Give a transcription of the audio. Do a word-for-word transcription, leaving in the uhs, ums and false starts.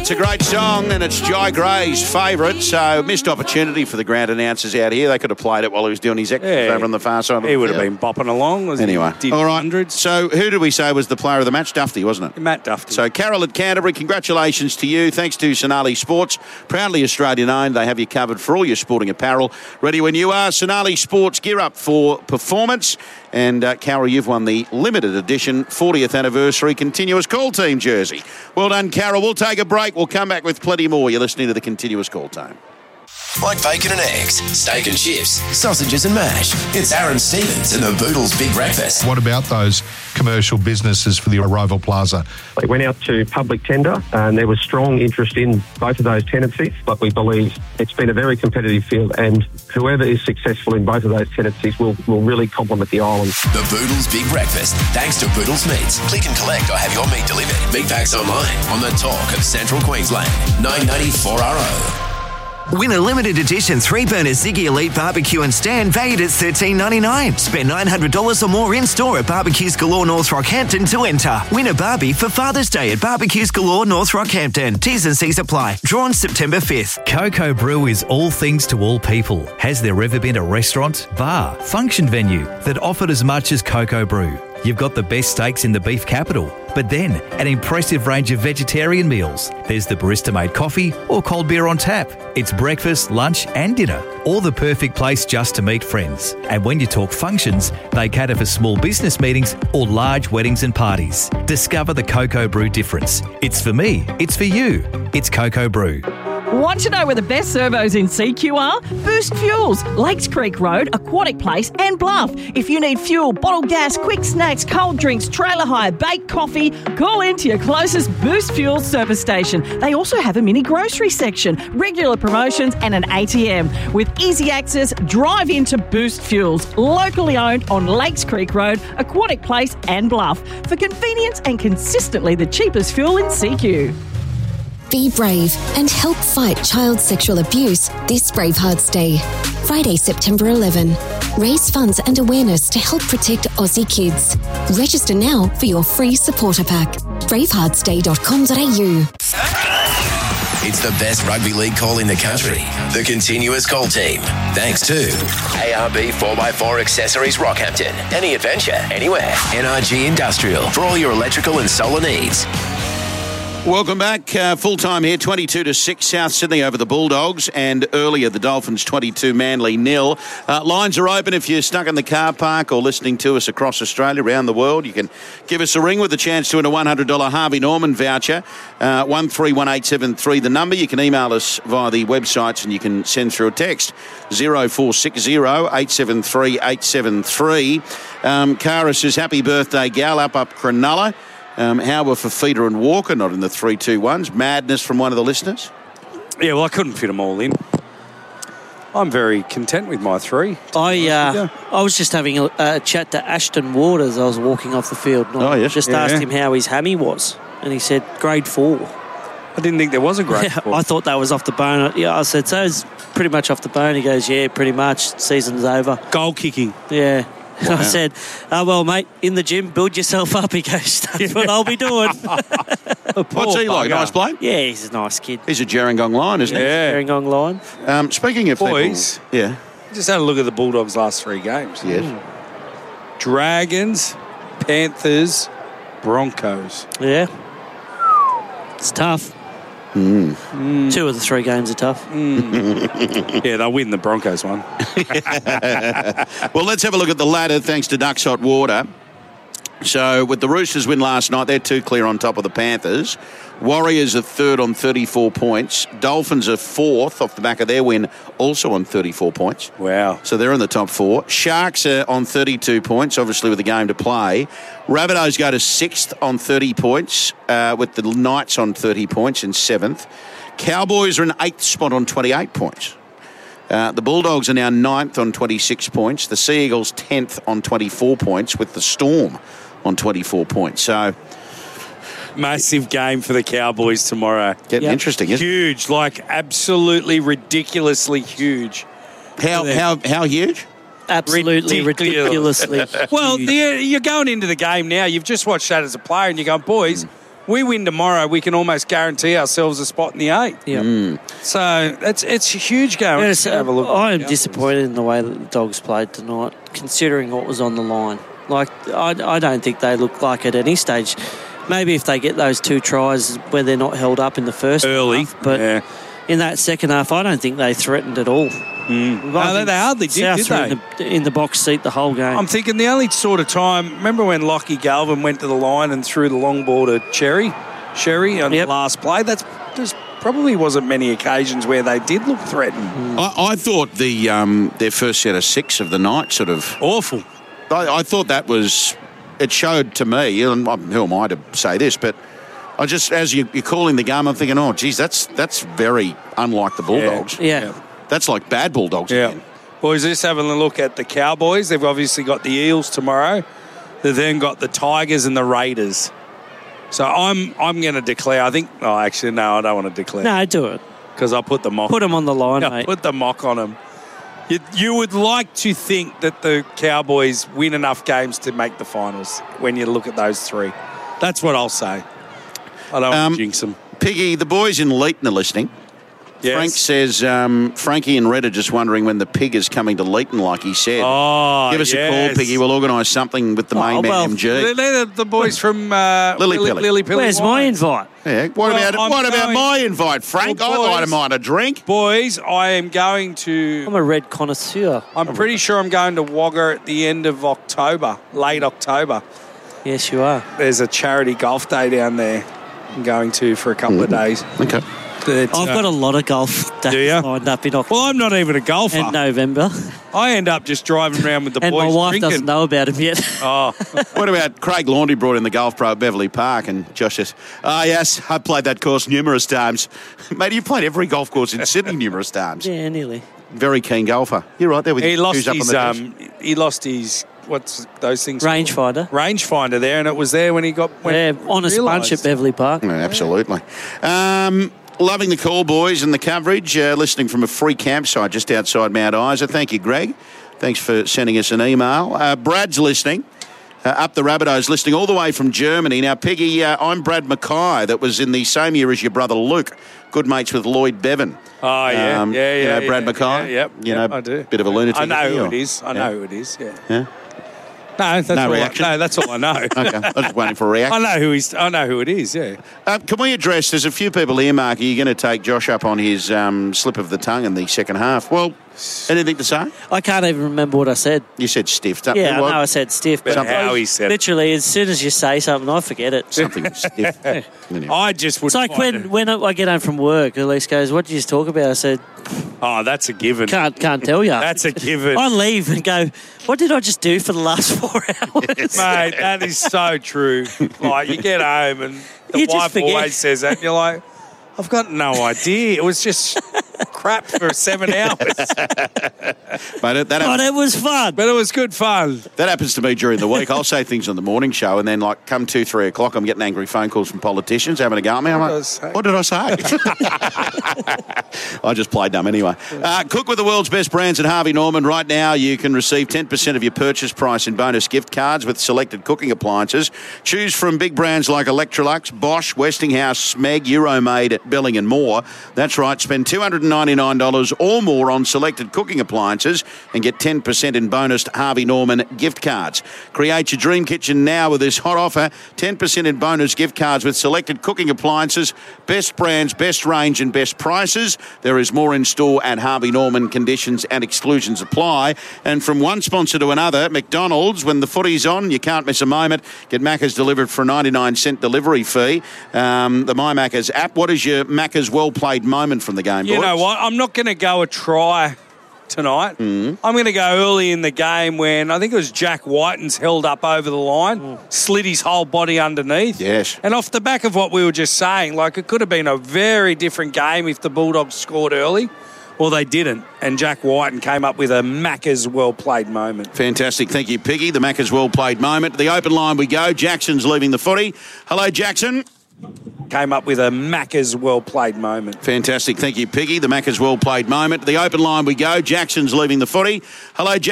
it's a great song, and it's Jai Gray's favourite, so missed opportunity for the ground announcers out here. They could have played it while he was doing his extras Yeah. over on the far side of the He would have field. been bopping along. Was Anyway, he did all right. hundreds. So who did we say was the player of the match? Duffy, wasn't it? Matt Duffy. So Carol at Canterbury, congratulations to you. Thanks to Sonali Sports, proudly Australian owned. They have you covered for all your sporting apparel. Ready when you are. Sonali Sports, gear up for performance. And uh, Carol, you've won the limited edition fortieth anniversary continuous call team jersey. Well done, Carol. We'll take a break. We'll come back with plenty more. You're listening to the continuous call team. Like bacon and eggs, steak and chips, sausages and mash. It's Aaron Stevens and the Boodles Big Breakfast. What about those commercial businesses for the Arrival Plaza? It went out to public tender and there was strong interest in both of those tenancies, but we believe it's been a very competitive field and whoever is successful in both of those tenancies will, will really complement the island. The Boodles Big Breakfast, thanks to Boodles Meats. Click and collect or have your meat delivered. Meat packs online on the talk of Central Queensland. nine ninety-four R O. Win a limited edition three-burner Ziggy Elite barbecue and stand valued at thirteen ninety-nine. Spend nine hundred dollars or more in-store at Barbecues Galore North Rockhampton to enter. Win a Barbie for Father's Day at Barbecues Galore North Rockhampton. T's and C's apply. Drawn September fifth. Coco Brew is all things to all people. Has there ever been a restaurant, bar, function venue that offered as much as Coco Brew? You've got the best steaks in the beef capital, but then an impressive range of vegetarian meals. There's the barista-made coffee or cold beer on tap. It's breakfast, lunch and dinner, or the perfect place just to meet friends. And when you talk functions, they cater for small business meetings or large weddings and parties. Discover the Coco Brew difference. It's for me, it's for you. It's Coco Brew. Want to know where the best servos in C Q are? Boost Fuels, Lakes Creek Road, Aquatic Place and Bluff. If you need fuel, bottled gas, quick snacks, cold drinks, trailer hire, baked coffee, call in to your closest Boost Fuels service station. They also have a mini grocery section, regular promotions and an A T M. With easy access, drive into Boost Fuels, locally owned on Lakes Creek Road, Aquatic Place and Bluff. For convenience and consistently the cheapest fuel in C Q. Be brave and help fight child sexual abuse this Bravehearts Day. Friday, September eleventh. Raise funds and awareness to help protect Aussie kids. Register now for your free supporter pack. bravehearts day dot com dot a u. It's the best rugby league call in the country. The Continuous Call Team. Thanks to A R B four by four Accessories Rockhampton. Any adventure, anywhere. N R G Industrial for all your electrical and solar needs. Welcome back. Uh, full-time here, twenty-two to six, South Sydney over the Bulldogs, and earlier the Dolphins twenty-two, Manly nil. Uh, lines are open if you're stuck in the car park or listening to us across Australia, around the world. You can give us a ring with a chance to win a one hundred dollars Harvey Norman voucher. Uh, one three one eight seven three, the number. You can email us via the websites and you can send through a text, zero four six zero eight seven three eight seven three. Um, Cara says, happy birthday, gal, up up Cronulla. Um, how were Fafita and Walker not in the three two ones? Madness from one of the listeners? Yeah, well, I couldn't fit them all in. I'm very content with my three. I uh, I was just having a, a chat to Ashton Ward as I was walking off the field. And Oh, I yes. just Yeah. asked him how his hammy was, and he said grade four. I didn't think there was a grade Yeah, four. I thought that was off the bone. Yeah, I said, so it's pretty much off the bone. He goes, yeah, pretty much. Season's over. Goal kicking. Yeah. Wow. I said, oh, well, mate, in the gym, build yourself up. He goes, that's what I'll be doing. What's he like? bugger. Nice bloke? Yeah, he's a nice kid. He's a Gerringong Lion, isn't Yeah. Gerringong line. he? Um, speaking of Boys. people... Yeah. Just had a look at the Bulldogs' last three games. Yes. Dragons, Panthers, Broncos. Yeah. It's tough. Mm. Two of the three games are tough. Yeah, they'll win the Broncos one. Well, let's have a look at the ladder, thanks to Ducks Hot Water. So, with the Roosters win last night, they're two clear on top of the Panthers. Warriors are third on thirty-four points. Dolphins are fourth off the back of their win, also on thirty-four points. Wow. So they're in the top four. Sharks are on thirty-two points, obviously with a game to play. Rabbitohs go to sixth on thirty points, uh, with the Knights on thirty points in seventh. Cowboys are in eighth spot on twenty-eight points. Uh, the Bulldogs are now ninth on twenty-six points. The Sea Eagles tenth on twenty-four points, with the Storm on twenty-four points. So... Massive game for the Cowboys tomorrow. Getting Yep. interesting, isn't it? Huge, like absolutely ridiculously huge. How, how, how huge? Absolutely Ridiculous. ridiculously. Well, huge. you're you're going into the game now. You've just watched that as a player and you're going, boys, we win tomorrow, we can almost guarantee ourselves a spot in the eight. Yeah. Mm. So it's it's a huge game. Yes, Have a look. I am disappointed in the way that the Dogs played tonight, considering what was on the line. Like, I, I don't think they look like at any stage. Maybe if they get those two tries where they're not held up in the first Early, half, but yeah. in that second half, I don't think they threatened at all. Mm. No, they, they hardly did, South did were they? In the, in the box seat the whole game. I'm thinking the only sort of time, remember when Lockie Galvin went to the line and threw the long ball to Cherry, Sherry on Yep. the last play? That's just probably wasn't many occasions where they did look threatened. I, I thought the um, their first set of six of the night sort of awful. I, I thought that was it showed to me, and who am I to say this, but I just as you, you're calling the game, I'm thinking, oh, geez, that's that's very unlike the Bulldogs. Yeah. Yeah. That's like bad Bulldogs Yeah. again. Boys, just having a look at the Cowboys. They've obviously got the Eels tomorrow. They've then got the Tigers and the Raiders. So I'm I'm going to declare. I think. Oh, actually, no, I don't want to declare. No, do it. Because I put the mock. Put them on the line, I mate. put the mock on them. You, you would like to think that the Cowboys win enough games to make the finals when you look at those three. That's what I'll say. I don't Um, want to jinx them. Piggy, the boys in Leeton are listening. Yes. Frank says, um, Frankie and Red are just wondering when the pig is coming to Leeton, like he said. Oh, Give us yes. a call, Piggy. We'll organise something with the main Oh, man, well, M G. They're, they're the boys from uh, Lily Lily, Pilly. Lily Pilly Where's my Wines. invite? Yeah. What Well, about I'm what about going- my invite, Frank? Well, I'd like boys- to mind a drink. Boys, I am going to... I'm a red connoisseur. I'm pretty sure I'm going to Wagga at the end of October, late October. Yes, you are. There's a charity golf day down there I'm going to for a couple of days. Okay. That, I've uh, got a lot of golf Do days ya? lined up in October Well, I'm not even a golfer. and November, I end up just driving around with the and boys my wife drinking. doesn't know about him yet. Oh, What about Craig Laundry brought in the golf pro at Beverly Park, and Josh says, "Ah, yes, I've played that course numerous times." Mate, you've played every golf course in Sydney numerous times. Yeah, nearly. Very keen golfer. You're right there with he your lost shoes up on his. the desk. Um, he lost his. What's those things? Rangefinder. Rangefinder there, and it was there when he got. When Yeah, honest bunch realised. at Beverly Park. Yeah, absolutely. Um, loving the call, boys, and the coverage. Uh, listening from a free campsite just outside Mount Isa. Thank you, Greg. Thanks for sending us an email. Uh, Brad's listening. Uh, up the Rabbitohs, listening all the way from Germany. Now, Piggy, uh, I'm Brad Mackay. That was in the same year as your brother Luke. Good mates with Lloyd Bevan. Oh yeah, Um, yeah, yeah. You know yeah, Brad yeah, Mackay. Yeah, yep, You yep, know, I do. bit of a lunatic. I know who or- it is. I Yeah. know who it is. Yeah. Yeah. No, that's No all reaction? I, no, that's all I know. Okay. I was just waiting for a reaction. I know who he's. I know who it is. Yeah. Uh, can we address, there's a few people here, Mark, are you going to take Josh up on his um, slip of the tongue in the second half? Well, anything to say? I can't even remember what I said. You said stiff. Don't Yeah, I what? know I said stiff, but But how he said it. literally, as soon as you say something, I forget it. Something stiff. Anyway. I just would. It's like find when, it- when I get home from work, Elise goes, "What did you talk about?" I said, Oh, that's a given. "Can't can't tell you." That's a given. I leave and go, "What did I just do for the last four hours?" Mate, that is so true. Like, you get home and the You just wife forget. always says that, and you're like, I've got no idea. It was just crap for seven hours. But it, that, But happens, it was fun. But it was good fun. that happens to me during the week. I'll say things on the morning show, and then, like, come two, three o'clock, I'm getting angry phone calls from politicians having a go at me. I'm What like, did I say? what did I say? I just played dumb anyway. Uh, cook with the world's best brands at Harvey Norman. Right now, you can receive ten percent of your purchase price in bonus gift cards with selected cooking appliances. Choose from big brands like Electrolux, Bosch, Westinghouse, Smeg, Euromade, Belling and more. That's right, spend two hundred ninety-nine dollars or more on selected cooking appliances and get ten percent in bonus Harvey Norman gift cards. Create your dream kitchen now with this hot offer. ten percent in bonus gift cards with selected cooking appliances. Best brands, best range and best prices. There is more in store at Harvey Norman. Conditions and exclusions apply. And from one sponsor to another, McDonald's, when the footy's on, you can't miss a moment. Get Macca's delivered for a ninety-nine cent delivery fee. Um, the My Macca's app. What is your Macca's well-played moment from the game, You boys? know what? I'm not going to go a try tonight. Mm. I'm going to go early in the game when I think it was Jack Whiten's held up over the line, slid his whole body underneath. Yes. And off the back of what we were just saying, like, it could have been a very different game if the Bulldogs scored early. Well, they didn't. And Jack Whiten came up with a Macca's well-played moment. Fantastic. Thank you, Piggy. The Macca's well-played moment. The open line we go. Jackson's leaving the footy. Hello, Jackson. Came up with a Macca's well-played moment. Fantastic. Thank you, Piggy. The Macca's well-played moment. The open line we go. Jackson's leaving the footy. Hello, Jackson.